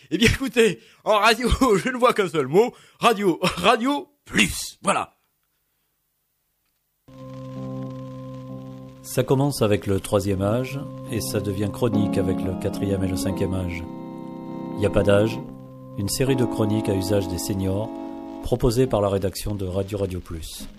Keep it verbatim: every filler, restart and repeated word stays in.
Eh bien écoutez, en radio, je ne vois qu'un seul mot, radio, radio, plus, voilà. Ça commence avec le troisième âge et ça devient chronique avec le quatrième et le cinquième âge. Il n'y a pas d'âge, une série de chroniques à usage des seniors proposées par la rédaction de Radio Radio Plus.